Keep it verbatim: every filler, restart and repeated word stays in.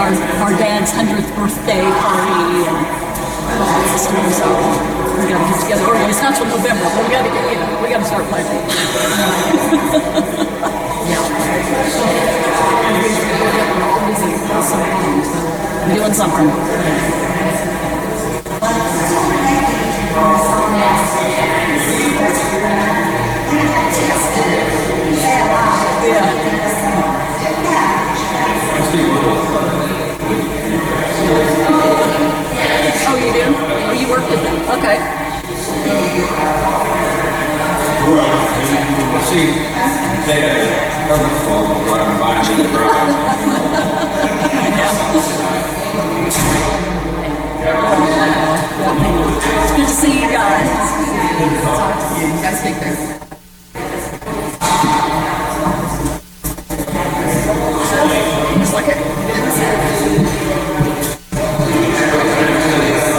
our, our dad's hundredth birthday party and all this stuff. So we got to get together. Or it's not till November, but we got to get, you know, we got to start planning. I'm doing something. Oh, you do? Oh, you work with them? Okay. See, they have covered for what I'm buying in the garage. It's good to see you guys. You guys take care. Just like it.